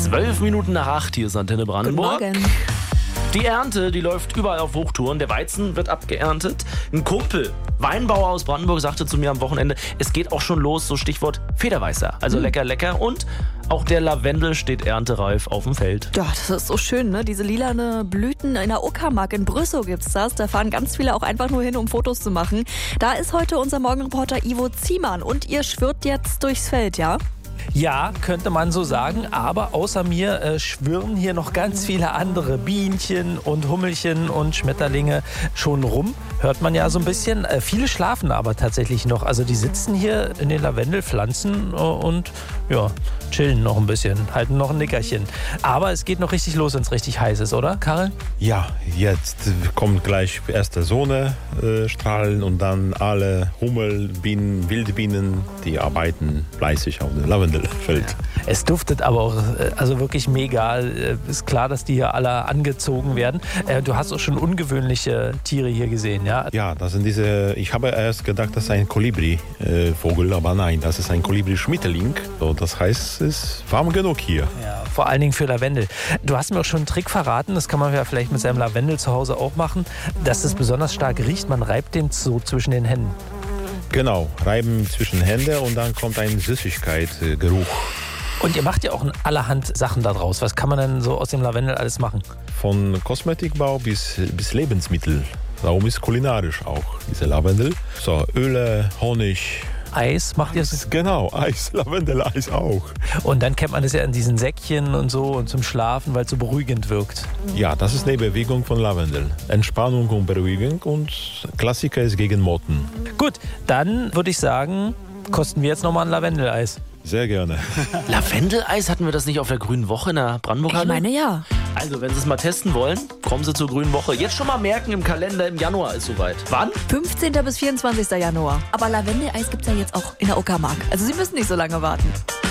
12 Minuten nach 8, hier ist Antenne Brandenburg. Guten Morgen. Die Ernte, die läuft überall auf Hochtouren. Der Weizen wird abgeerntet. Ein Kumpel, Weinbauer aus Brandenburg, sagte zu mir am Wochenende, es geht auch schon los, so Stichwort Federweißer. Also lecker, lecker. Und auch der Lavendel steht erntereif auf dem Feld. Ja, das ist so schön, ne? Diese lilane Blüten in der Uckermark in Brüssow gibt's das. Da fahren ganz viele auch einfach nur hin, um Fotos zu machen. Da ist heute unser Morgenreporter Ivo Ziemann und ihr schwirrt jetzt durchs Feld, ja? Ja, könnte man so sagen, aber außer mir schwirren hier noch ganz viele andere Bienchen und Hummelchen und Schmetterlinge schon rum. Hört man ja so ein bisschen. Viele schlafen aber tatsächlich noch. Also die sitzen hier in den Lavendelpflanzen und ja, chillen noch ein bisschen, halten noch ein Nickerchen. Aber es geht noch richtig los, wenn es richtig heiß ist, oder, Karel? Ja, jetzt kommt gleich erste Sonnenstrahlen und dann alle Hummelbienen, Wildbienen, die arbeiten fleißig auf dem Lavendelfeld. Es duftet aber auch also wirklich mega. Ist klar, dass die hier alle angezogen werden. Du hast auch schon ungewöhnliche Tiere hier gesehen, ja? Ja, das sind diese, ich habe erst gedacht, das ist ein Kolibri-Vogel, aber nein, das ist ein Kolibri-Schmetterling. So, das heißt, es ist warm genug hier. Ja, vor allen Dingen für Lavendel. Du hast mir auch schon einen Trick verraten, das kann man ja vielleicht mit seinem Lavendel zu Hause auch machen, dass es besonders stark riecht. Man reibt den so zwischen den Händen. Genau, reiben zwischen Hände und dann kommt ein Süßigkeitsgeruch. Und ihr macht ja auch allerhand Sachen da draus. Was kann man denn so aus dem Lavendel alles machen? Von Kosmetikbau bis Lebensmittel. Darum ist kulinarisch auch diese Lavendel. So, Öle, Honig. Eis macht ihr es? Genau, Eis, Lavendel-Eis auch. Und dann kennt man das ja in diesen Säckchen und so und zum Schlafen, weil es so beruhigend wirkt. Ja, das ist eine Bewegung von Lavendel. Entspannung und Beruhigung und Klassiker ist gegen Motten. Gut, dann würde ich sagen, kosten wir jetzt nochmal ein Lavendeleis. Sehr gerne. Lavendeleis, hatten wir das nicht auf der Grünen Woche in der Brandenburger? Ich meine ja. Also, wenn Sie es mal testen wollen, kommen Sie zur Grünen Woche. Jetzt schon mal merken, im Kalender im Januar ist soweit. Wann? 15. bis 24. Januar. Aber Lavendeleis gibt's ja jetzt auch in der Uckermark. Also Sie müssen nicht so lange warten.